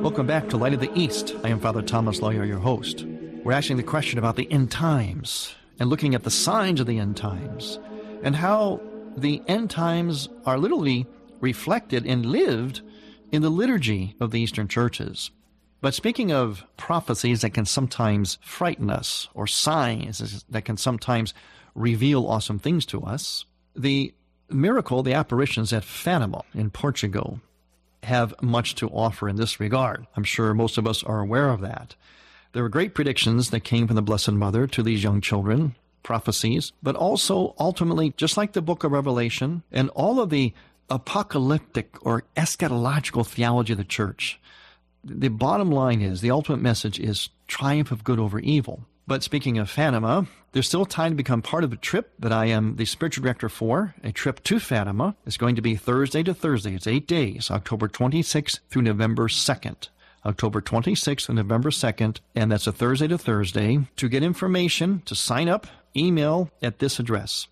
Welcome back to Light of the East. I am Father Thomas Loya, your host. We're asking the question about the end times and looking at the signs of the end times and how the end times are literally reflected and lived in the liturgy of the Eastern churches. But speaking of prophecies that can sometimes frighten us, or signs that can sometimes reveal awesome things to us, the miracle, the apparitions at Fatima in Portugal, have much to offer in this regard. I'm sure most of us are aware of that. There were great predictions that came from the Blessed Mother to these young children, prophecies, but also ultimately, just like the book of Revelation and all of the apocalyptic or eschatological theology of the church, the bottom line is, the ultimate message is triumph of good over evil. But speaking of Fatima, there's still time to become part of a trip that I am the spiritual director for. A trip to Fatima is going to be Thursday to Thursday. It's 8 days, October 26th through November 2nd. October 26th and November 2nd, and that's a Thursday to Thursday. To get information, to sign up, email at this address,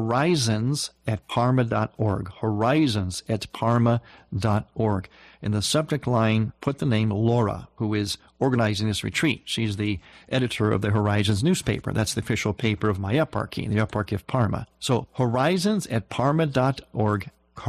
horizons@parma.org, horizons@parma.org. In the subject line, put the name Laura, who is organizing this retreat. She's the editor of the Horizons newspaper. That's the official paper of my eparchy, the Eparchy of Parma. So horizons@parma.org,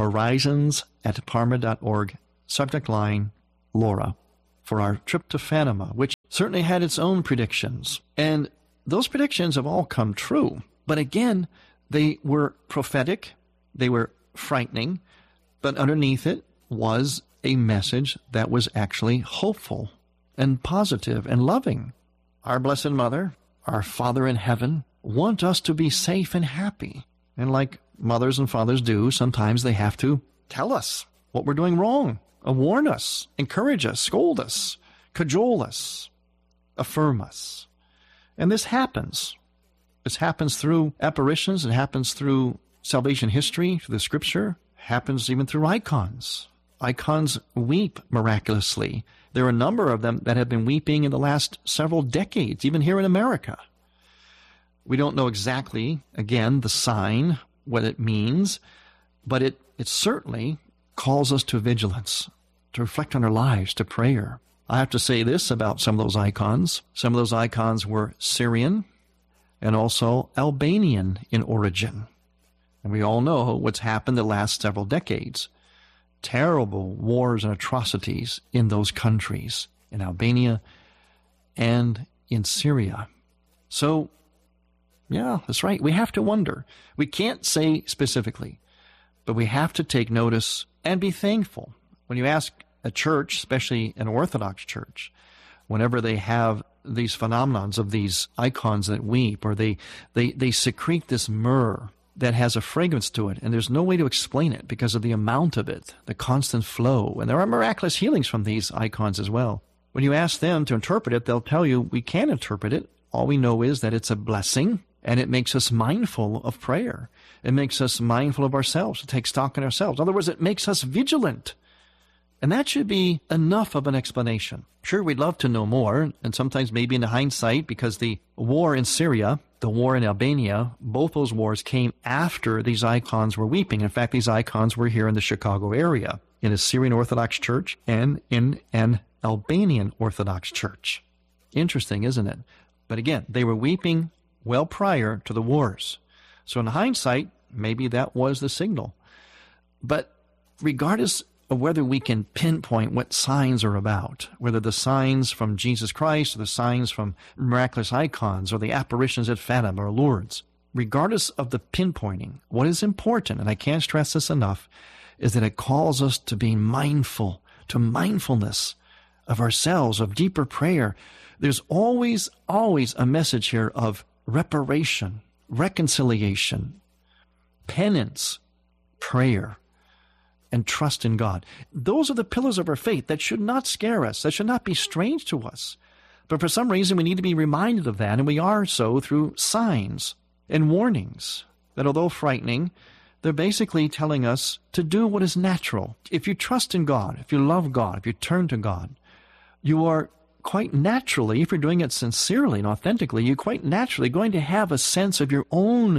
horizons@parma.org, subject line Laura, for our trip to Fatima, which certainly had its own predictions. And those predictions have all come true. But again, they were prophetic, they were frightening, but underneath it was a message that was actually hopeful and positive and loving. Our Blessed Mother, our Father in heaven, want us to be safe and happy. And like mothers and fathers do, sometimes they have to tell us what we're doing wrong, warn us, encourage us, scold us, cajole us, affirm us. And this happens. This happens through apparitions. It happens through salvation history, through the Scripture. It happens even through icons. Icons weep miraculously. There are a number of them that have been weeping in the last several decades, even here in America. We don't know exactly, again, the sign, what it means, but it certainly calls us to vigilance, to reflect on our lives, to prayer. I have to say this about some of those icons. Some of those icons were Syrian and also Albanian in origin. And we all know what's happened the last several decades. Terrible wars and atrocities in those countries, in Albania and in Syria. So, yeah, that's right. We have to wonder. We can't say specifically, but we have to take notice and be thankful. When you ask a church, especially an Orthodox church, whenever they have these phenomenons of these icons that weep, or they secrete this myrrh that has a fragrance to it, and there's no way to explain it because of the amount of it, the constant flow. And there are miraculous healings from these icons as well. When you ask them to interpret it, they'll tell you, we can't interpret it. All we know is that it's a blessing, and it makes us mindful of prayer. It makes us mindful of ourselves, to take stock in ourselves. In other words, it makes us vigilant. And that should be enough of an explanation. Sure, we'd love to know more, and sometimes maybe in hindsight, because the war in Syria, the war in Albania, both those wars came after these icons were weeping. In fact, these icons were here in the Chicago area, in a Syrian Orthodox church and in an Albanian Orthodox church. Interesting, isn't it? But again, they were weeping well prior to the wars. So in hindsight, maybe that was the signal. But regardless of whether we can pinpoint what signs are about, whether the signs from Jesus Christ or the signs from miraculous icons or the apparitions at Fatima or Lourdes, regardless of the pinpointing, what is important, and I can't stress this enough, is that it calls us to be mindful, to mindfulness of ourselves, of deeper prayer. There's always a message here of reparation, reconciliation, penance, prayer, and trust in God. Those are the pillars of our faith that should not scare us, that should not be strange to us. But for some reason, we need to be reminded of that, and we are so through signs and warnings that, although frightening, they're basically telling us to do what is natural. If you trust in God, if you love God, if you turn to God, you are quite naturally, if you're doing it sincerely and authentically, you're quite naturally going to have a sense of your own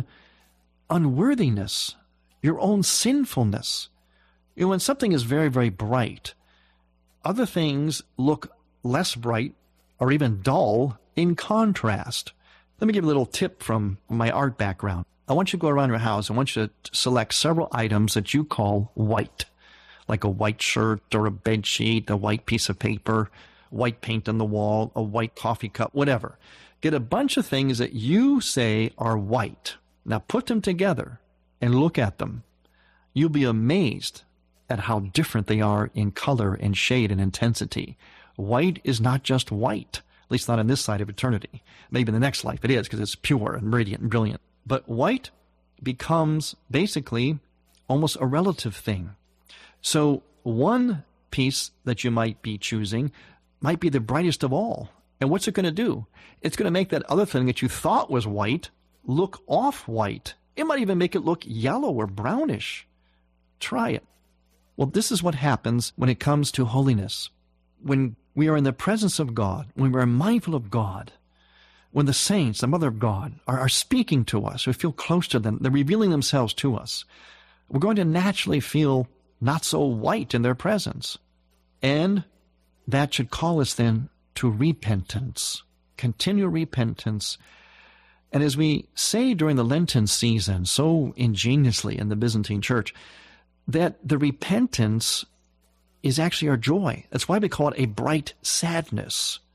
unworthiness, your own sinfulness. You know, when something is very, very bright, other things look less bright or even dull in contrast. Let me give you a little tip from my art background. I want you to go around your house. I want you to select several items that you call white, like a white shirt or a bed sheet, a white piece of paper, white paint on the wall, a white coffee cup, whatever. Get a bunch of things that you say are white. Now put them together and look at them. You'll be amazed at how different they are in color and shade and intensity. White is not just white, at least not in this side of eternity. Maybe in the next life it is, because it's pure and radiant and brilliant. But white becomes basically almost a relative thing. So one piece that you might be choosing might be the brightest of all. And what's it going to do? It's going to make that other thing that you thought was white look off-white. It might even make it look yellow or brownish. Try it. Well, this is what happens when it comes to holiness. When we are in the presence of God, when we are mindful of God, when the saints, the Mother of God, are speaking to us, we feel close to them, they're revealing themselves to us, we're going to naturally feel not so white in their presence. And that should call us then to repentance, continual repentance. And as we say during the Lenten season, so ingeniously in the Byzantine Church, that the repentance is actually our joy. That's why we call it a bright sadness.